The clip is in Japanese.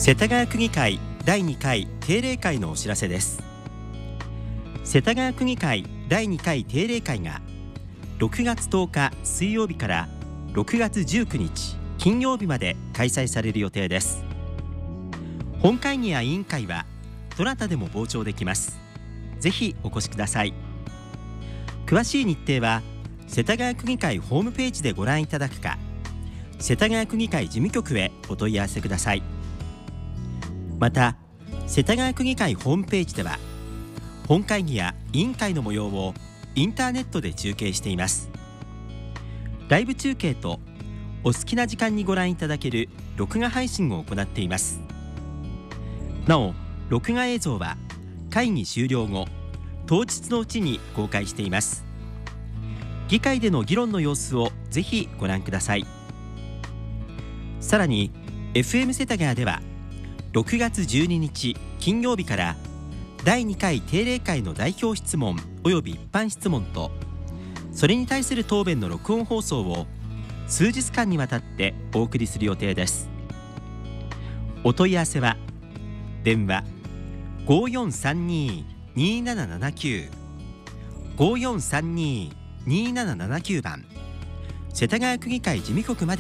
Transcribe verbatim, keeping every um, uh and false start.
世田谷区議会だいにかい定例会のお知らせです。世田谷区議会だいにかい定例会がろくがつとおか水曜日からろくがつじゅうくにち金曜日まで開催される予定です。本会議や委員会はどなたでも傍聴できます。ぜひお越しください。詳しい日程は世田谷区議会ホームページでご覧いただくか、世田谷区議会事務局へお問い合わせください。また、世田谷区議会ホームページでは本会議や委員会の模様をインターネットで中継しています。ライブ中継とお好きな時間にご覧いただける録画配信を行っています。なお、録画映像は会議終了後、当日のうちに公開しています。議会での議論の様子をぜひご覧ください。さらに エフエム 世田谷ではろくがつじゅうににち金曜日からだいにかい定例会の代表質問および一般質問とそれに対する答弁の録音放送を数日間にわたってお送りする予定です。お問い合わせは電話 ごーよんさんにーにーななななきゅう ごーよんさんにーにーななななきゅう 番世田谷区議会事務局まで